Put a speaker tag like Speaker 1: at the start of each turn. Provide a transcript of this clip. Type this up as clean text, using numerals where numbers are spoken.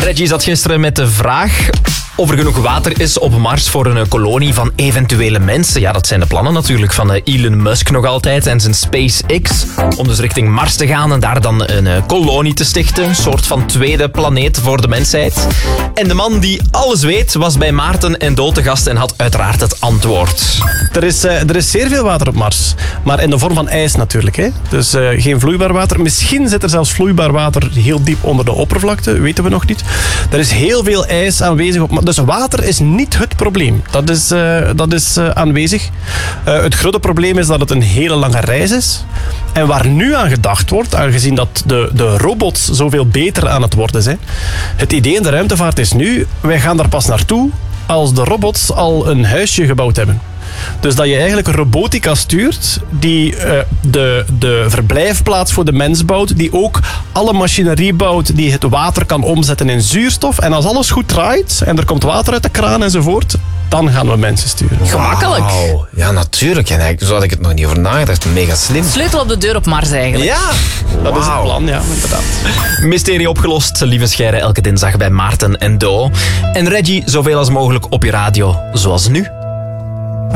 Speaker 1: Reggie zat gisteren met de vraag of er genoeg water is op Mars voor een kolonie van eventuele mensen. Ja, dat zijn de plannen natuurlijk van Elon Musk nog altijd en zijn SpaceX. Om dus richting Mars te gaan en daar dan een kolonie te stichten. Een soort van tweede planeet voor de mensheid. En de man die alles weet was bij Maarten en Doel te gast en had uiteraard het antwoord.
Speaker 2: Er is zeer veel water op Mars. Maar in de vorm van ijs natuurlijk. Hè? Dus geen vloeibaar water. Misschien zit er zelfs vloeibaar water heel diep onder de oppervlakte. Weten we nog niet. Er is heel veel ijs aanwezig op Mars. Dus water is niet het probleem. Dat is aanwezig. Het grote probleem is dat het een hele lange reis is. En waar nu aan gedacht wordt, aangezien dat de robots zoveel beter aan het worden zijn. Het idee in de ruimtevaart is nu, wij gaan daar pas naartoe als de robots al een huisje gebouwd hebben. Dus dat je eigenlijk een robotica stuurt die de verblijfplaats voor de mens bouwt, die ook alle machinerie bouwt die het water kan omzetten in zuurstof. En als alles goed draait en er komt water uit de kraan enzovoort, dan gaan we mensen sturen.
Speaker 3: Gemakkelijk.
Speaker 4: Wow. Ja, natuurlijk. En zo had ik het nog niet over nagedacht. Mega slim.
Speaker 3: Sleutel op de deur op Mars eigenlijk.
Speaker 2: Ja, dat is het plan, ja, inderdaad.
Speaker 1: Mysterie opgelost, lieve Scheire, elke dinsdag bij Maarten en Do. En Reggie, zoveel als mogelijk op je radio, zoals nu.